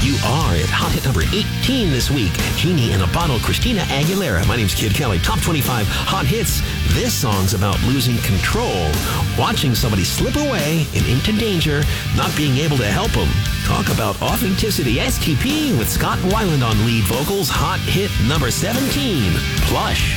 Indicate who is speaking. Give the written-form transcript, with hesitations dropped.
Speaker 1: You are at hot hit number 18 this week. Genie in a Bottle, Christina Aguilera. My name's Kid Kelly. Top 25 hot hits. This song's about losing control, watching somebody slip away and into danger, not being able to help them. Talk about authenticity. STP with Scott Weiland on lead vocals. Hot hit number 17, Plush.